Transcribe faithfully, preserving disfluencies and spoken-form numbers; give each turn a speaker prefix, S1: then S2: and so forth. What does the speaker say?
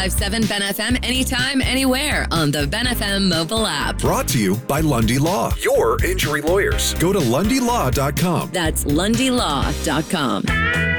S1: seven Ben F M anytime, anywhere on the Ben F M mobile app.
S2: Brought to you by Lundy Law, your injury lawyers. Go to lundy law dot com.
S1: That's lundy law dot com.